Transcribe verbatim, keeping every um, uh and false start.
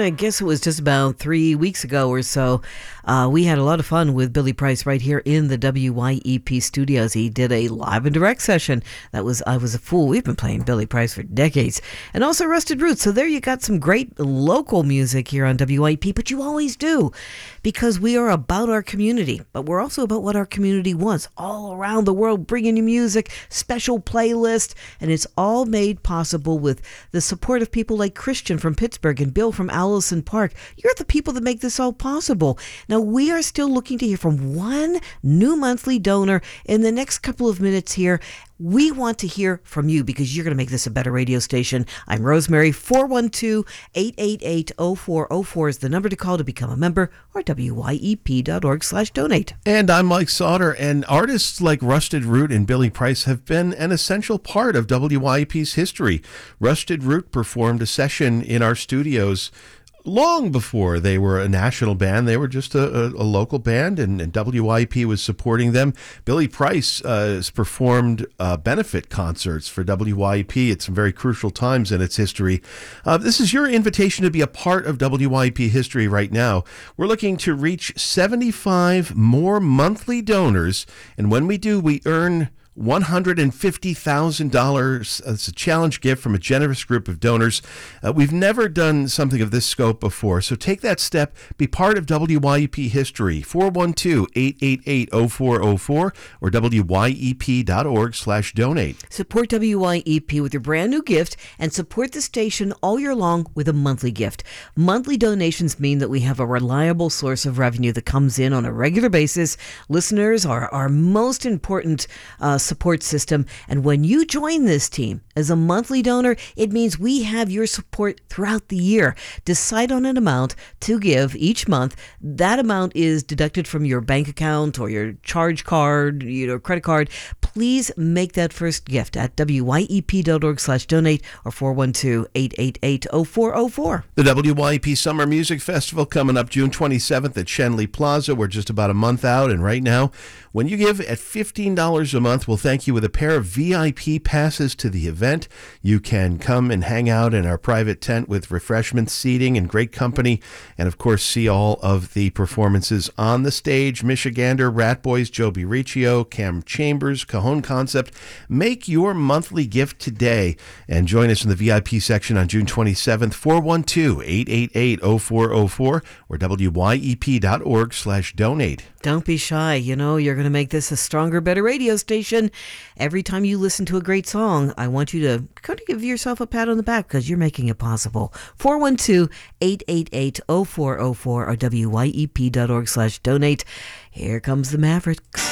I guess it was just about three weeks ago or so. Uh, we had a lot of fun with Billy Price right here in the W Y E P studios. He did a live and direct session. That was I Was a Fool. We've been playing Billy Price for decades. And also Rusted Roots. So there you got some great local music here on W Y E P, but you always do, because we are about our community, but we're also about what our community wants. All around the world, bringing you music, special playlist, and it's all made possible with the support of people like Christian from Pittsburgh and Bill from Allison Park. You're the people that make this all possible. Now, we are still looking to hear from one new monthly donor in the next couple of minutes here. We want to hear from you because you're going to make this a better radio station. I'm Rosemary. four one two, eight eight eight, oh four oh four is the number to call to become a member, or W Y E P dot org slash donate. And I'm Mike Sauter, and artists like Rusted Root and Billy Price have been an essential part of W Y E P's history. Rusted Root performed a session in our studios long before they were a national band. They were just a, a, a local band, and, and W Y E P was supporting them. Billy Price uh, has performed uh, benefit concerts for W Y E P at some very crucial times in its history. Uh, this is your invitation to be a part of W Y E P history right now. We're looking to reach seventy-five more monthly donors, and when we do, we earn one hundred fifty thousand dollars. It's a challenge gift from a generous group of donors. Uh, we've never done something of this scope before, so take that step. Be part of W Y E P history. four one two, eight eight eight, oh four oh four or W Y E P dot org slash donate. Support W Y E P with your brand new gift and support the station all year long with a monthly gift. Monthly donations mean that we have a reliable source of revenue that comes in on a regular basis. Listeners are our most important uh, support system, and when you join this team as a monthly donor, it means we have your support throughout the year. Decide on an amount to give each month. That amount is deducted from your bank account or your charge card, you know, credit card. Please make that first gift at W Y E P dot org slash donate or four one two, eight eight eight, oh four oh four. The W Y E P Summer Music Festival coming up June twenty-seventh at Shenley Plaza. We're just about a month out, and right now, when you give at fifteen dollars a month, we'll thank you with a pair of V I P passes to the event. You can come and hang out in our private tent with refreshments, seating, and great company, and of course see all of the performances on the stage. Michigander, Rat Boys, Joby Riccio, Cam Chambers, Cajon Concept. Make your monthly gift today and join us in the V I P section on June twenty-seventh, four one two, eight eight eight, oh four oh four or W Y E P dot org slash donate. Don't be shy. You know, you're going to make this a stronger, better radio station. Every time you listen to a great song, I want you to kind of give yourself a pat on the back because you're making it possible. four one two, eight eight eight, oh four oh four or W Y E P dot org slash donate. Here comes the Mavericks.